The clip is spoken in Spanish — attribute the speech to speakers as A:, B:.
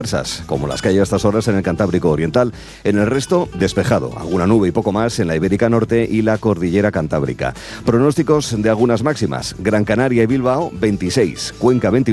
A: como las que hay a estas horas en el Cantábrico Oriental. En el resto, despejado, alguna nube y poco más en la Ibérica Norte y la Cordillera Cantábrica. Pronósticos de algunas máximas: Gran Canaria y Bilbao 26, Cuenca 21.